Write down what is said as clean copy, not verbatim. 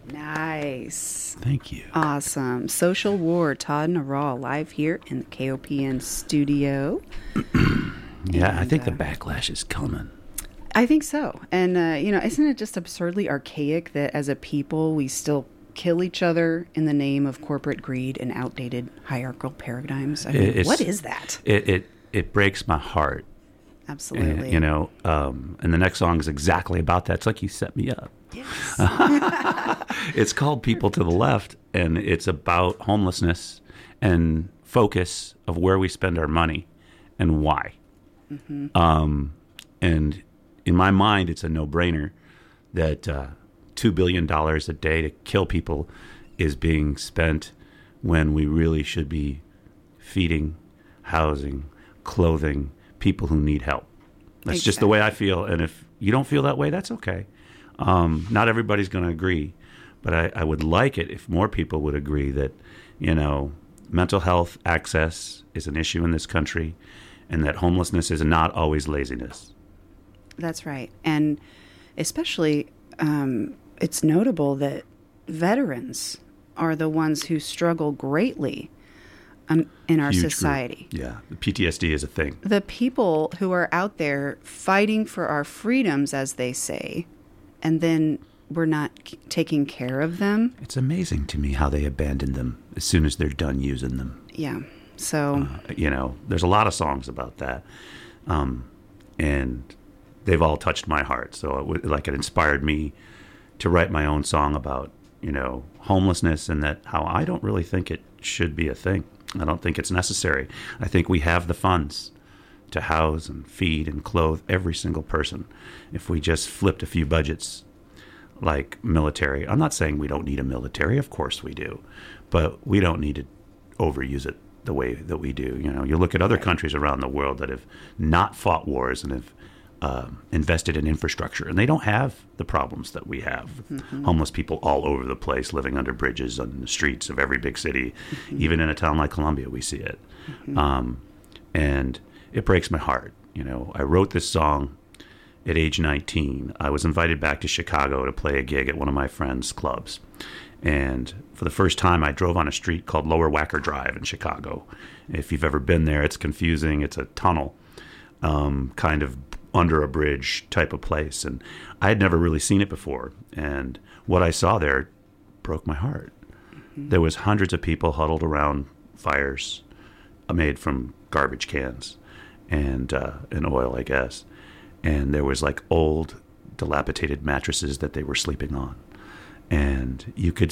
Nice. Thank you. Awesome. Social War, Todd and Raw, live here in the KOPN studio. Yeah, I think the backlash is coming. I think so. And, isn't it just absurdly archaic that as a people we still kill each other in the name of corporate greed and outdated hierarchical paradigms? I mean, what is that? It breaks my heart. Absolutely. And, and the next song is exactly about that. It's like you set me up. Yes. It's called People to the Left, and it's about homelessness and focus of where we spend our money and why. Mm-hmm. And in my mind, it's a no-brainer that $2 billion a day to kill people is being spent when we really should be feeding, housing, clothing people who need help. That's just the way I feel. And if you don't feel that way, that's okay. Not everybody's going to agree, but I would like it if more people would agree that, mental health access is an issue in this country and that homelessness is not always laziness. That's right. And especially, it's notable that veterans are the ones who struggle greatly in our Huge society. Group. Yeah, the PTSD is a thing. The people who are out there fighting for our freedoms, as they say, and then we're not taking care of them. It's amazing to me how they abandon them as soon as they're done using them. Yeah. So, there's a lot of songs about that. And they've all touched my heart. So it inspired me to write my own song about, homelessness, and that how I don't really think it should be a thing. I don't think it's necessary. I think we have the funds to house and feed and clothe every single person if we just flipped a few budgets like military. I'm not saying we don't need a military. Of course we do. But we don't need to overuse it the way that we do. You look at other countries around the world that have not fought wars and have invested in infrastructure, and they don't have the problems that we have. Mm-hmm. Homeless people all over the place, living under bridges on the streets of every big city. Mm-hmm. Even in a town like Columbia, we see it. Mm-hmm. And it breaks my heart. I wrote this song at age 19. I was invited back to Chicago to play a gig at one of my friends' clubs. And for the first time, I drove on a street called Lower Wacker Drive in Chicago. If you've ever been there, it's confusing. It's a tunnel, kind of under a bridge type of place. And I had never really seen it before. And what I saw there broke my heart. Mm-hmm. There was hundreds of people huddled around fires made from garbage cans and oil, I guess. And there was old, dilapidated mattresses that they were sleeping on. And you could